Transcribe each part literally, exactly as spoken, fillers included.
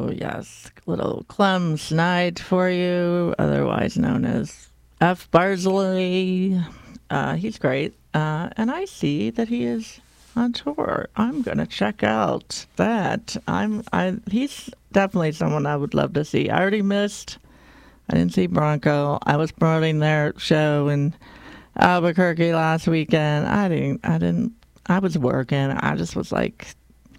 So, yes, little Clem Snide for you, otherwise known as F. Barsley. Uh, he's great. Uh, and I see that he is on tour. I'm going to check out that. I'm. I. He's definitely someone I would love to see. I already missed. I didn't see Bronco. I was promoting their show in Albuquerque last weekend. I didn't. I didn't. I was working. I just was like,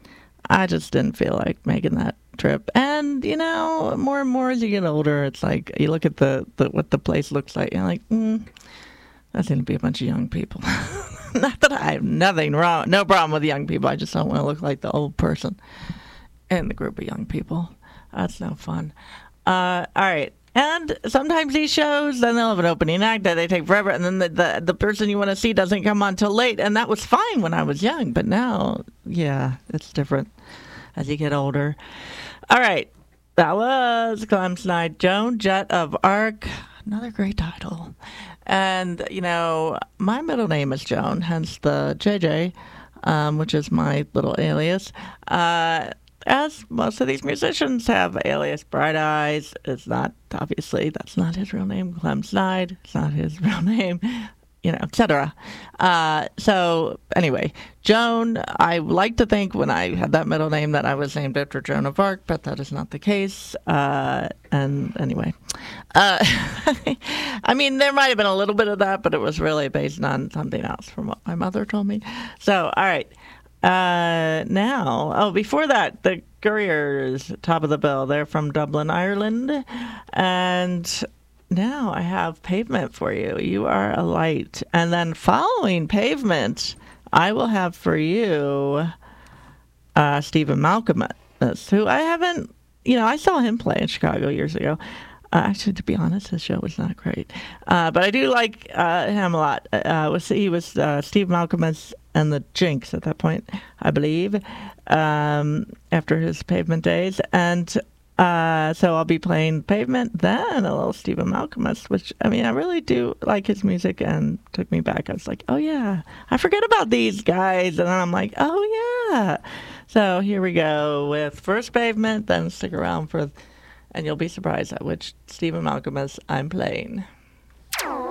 I just didn't feel like making that trip. And you know, more and more as you get older, it's like you look at the, the what the place looks like. You're like, mm, that's going to be a bunch of young people. Not that I have nothing wrong, no problem with young people. I just don't want to look like the old person in the group of young people. That's no fun. Uh, all right. And sometimes these shows, then they'll have an opening act that they take forever, and then the, the, the person you want to see doesn't come on till late. And that was fine when I was young, but now, yeah, it's different as you get older. All right. That was Clem Snide, Joan Jett of Arc. Another great title. And, you know, my middle name is Joan, hence the J J, um, which is my little alias. Uh, as most of these musicians have alias Bright Eyes. It's not, obviously, that's not his real name. Clem Snide, it's not his real name, you know, et cetera. Uh, so, anyway, Joan, I like to think when I had that middle name that I was named after Joan of Arc, but that is not the case. Uh, and anyway, uh, I mean, there might have been a little bit of that, but it was really based on something else from what my mother told me. So, all right. Uh, now, oh, before that, the Couriers, top of the bill. They're from Dublin, Ireland. And now I have Pavement for you. You Are a Light. And then following Pavement, I will have for you uh, Stephen Malkmus, who I haven't, you know, I saw him play in Chicago years ago. Uh, actually, to be honest, his show was not great. Uh, but I do like uh, him a lot. Uh, was, he was uh, Steve Malkmus and the Jinx at that point, I believe, um, after his Pavement days. And uh, so I'll be playing Pavement, then a little Stephen Malkmus, which, I mean, I really do like his music and took me back. I was like, oh, yeah, I forget about these guys. And then I'm like, oh, yeah. So here we go with first Pavement, then stick around for... And you'll be surprised at which Stephen Malkmus I'm playing.